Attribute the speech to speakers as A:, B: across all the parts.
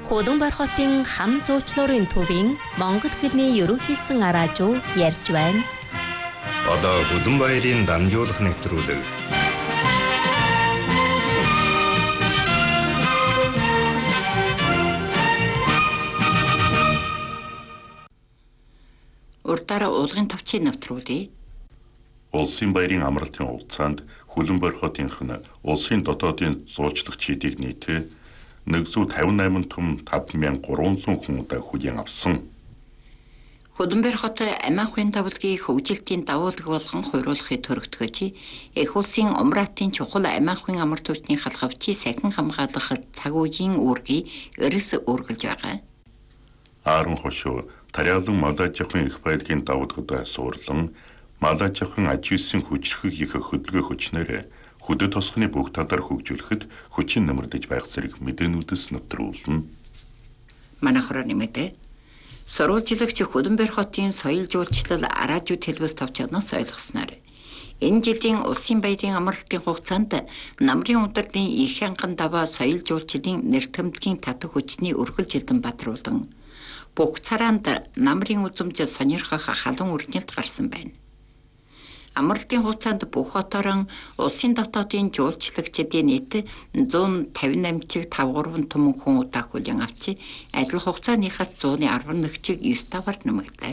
A: Хөдөнбөр хотын хам зуучлуурын төвийн монгол хэлний ерөнхийсэн араажуу ярьж байна.
B: Одоо Хөдөнбаярын дамжуулах нэвтрүүлэг.
C: Урдаараа уулгын товчийн нэвтрүүлээ.
D: Улсын баярын амралтын хугацаанд Хөдөнбөр хотынх нь улсын дотоодын зуучлах чидийг нийтээ 158 түм 5300 хүн удаа хүлээн авсан.
C: Хөдөнбөр хот амиа ахуйн давлгийн хөгжилтийн давуулаг болгон хуйруулахыг төрөгдгөөж эх улсын умраатын чухал амиа ахуйн амар түвшний халхавчийг сахин хамгаалах цаг үеийн үүргийг эрс үргэлж байгаа.
D: Аарон хошуу тариалан малаж ахуйн их байдлын давуулгад суурлан малаж ахуйн аж үйлсийн хүчрхэг их хөдөлгөөн хүчнээр хөдөө тосхны бүх талаар хөгжүүлэхэд хүчин нэмэгдэж байх зэрэг мэдээнүүдээс нэвтрүүлнэ.
C: Манай хорооны мэдээ. Сурвалжлагч Хөдөнбөр хотын соёл жуулчлал араажууд хэлбэс товчоноос ойлгосноор энэ жилийн улсын баярын амралтын хугацаанд намрын удирдын их хянган даваа соёл жуулчлалын нэр томдгийн татах хүчний өргөлжилтэн бадруулан бүх цараанд намрын үзмж сонирхох халуун өрнөлт гарсан байна. Амралтын хугацаанд бүх хотоорон улсын дотоодын жуулчлагчдын нийт 158 чиг 53 түмэн хүн удаа хүлээн авчи адил хугацааныхаас 111 чиг 9 таваар нэмэгдлээ.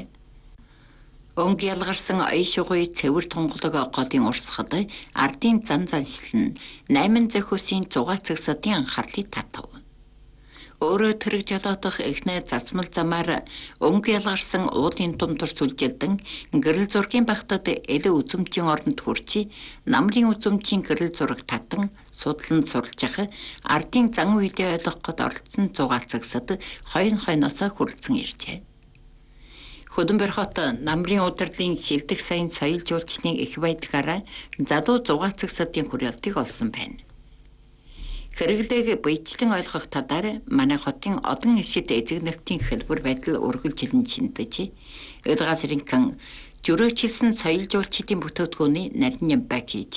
C: Өнг ялгарсан оён шугуй цэвэр тунгалаг голын урсгал ардын зан заншил нь 8 зохиосын 6 цагсадын анхаарлыг татав. Өөрөө тэрэг жолоодох эхнээ засмал замаар өнг ялгарсан уулын тумдор сүлжилдэн гэрэл зургийн багтад эле үзмжийн оронд хүрчи намрын үзмжийн гэрэл зураг татан судлан суралцах ардын зан үйлээ ойлгоход оролцсон 6 цагсад хойноосоо хүрэлцэн иржээ. Хөдөнбөр хот намрын удирдлын шилдэг сайн соёл жуулчлалын их байдгаараа залуу 6 цагсадын хүрээлтийг олсон байна. Хэрэглээг биечлэн ойлгох талаар манай хотын одон ишид эзэг нефтийн хэлбэр байдал үргэлжилэн шиндэж, Эдгасринхан жөрөөчлсөн соёл жуулчлалын бүтээгдэхүүний нарийн нямбаг хийж